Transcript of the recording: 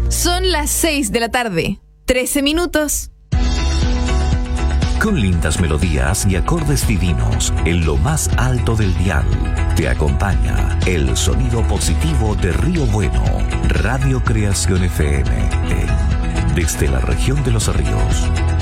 Son las 6 de la tarde, 13 minutos. Con lindas melodías y acordes divinos en lo más alto del dial, te acompaña el sonido positivo de Río Bueno, Radio Creación FM, desde la región de Los Ríos.